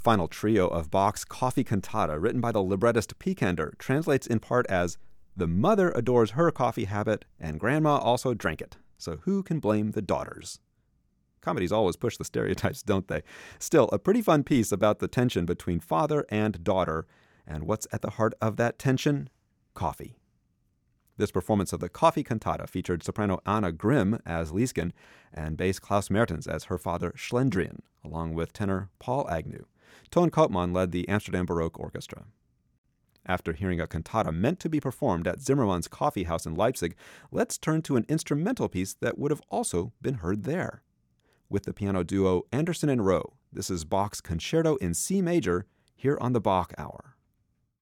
final trio of Bach's Coffee Cantata, written by the librettist Picander, translates in part as, "The mother adores her coffee habit, and grandma also drank it. So who can blame the daughters?" Comedies always push the stereotypes, don't they? Still, a pretty fun piece about the tension between father and daughter. And what's at the heart of that tension? Coffee. This performance of the Coffee Cantata featured soprano Anna Grimm as Liesgen and bass Klaus Mertens as her father Schlendrian, along with tenor Paul Agnew. Toon Koopman led the Amsterdam Baroque Orchestra. After hearing a cantata meant to be performed at Zimmermann's Coffee House in Leipzig, let's turn to an instrumental piece that would have also been heard there. With the piano duo Anderson and Rowe, this is Bach's Concerto in C major here on the Bach Hour.